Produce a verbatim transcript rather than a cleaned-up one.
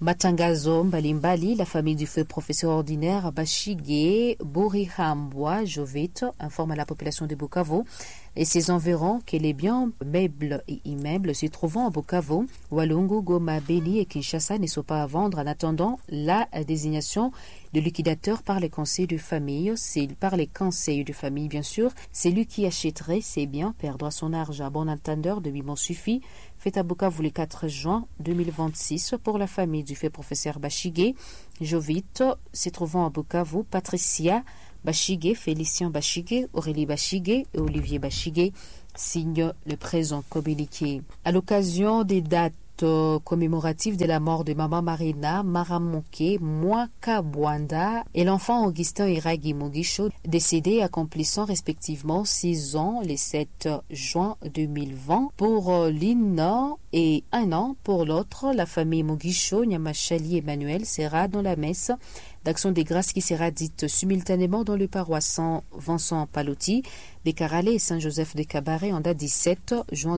Matangazo mbalimbali, la famille du feu professeur ordinaire Bashige Borihambwa Jovito informe à la population de Bukavu et ses environs que les biens meubles et immeubles se trouvant à Bukavu, Walungu, Goma, Beni et Kinshasa ne sont pas à vendre en attendant la désignation de liquidateur par les conseils de famille. C'est par les conseils de famille, bien sûr. Celui qui achèterait ces biens perdra son argent. Bon entendeur, de Bimon suffit. Fait à Bukavu le quatre juin deux mille vingt-six pour la famille du fait professeur Bashige Jovito se trouvant à Bukavu, Patricia Bashige, Félicien Bashige, Aurélie Bashige et Olivier Bashige signent le présent communiqué. À l'occasion des dates commémoratif de la mort de Maman Marina Maramonke Mwakabwanda et l'enfant Augustin Iragi Mugisho, décédés accomplissant respectivement six ans le sept juin deux mille vingt pour l'un et un an pour l'autre. La famille Mugisho, Nyamachali Emmanuel sera dans la messe d'action des grâces qui sera dite simultanément dans le paroisse Saint-Vincent Palotti, des Caralais et Saint-Joseph de Cabaret en date dix-sept juin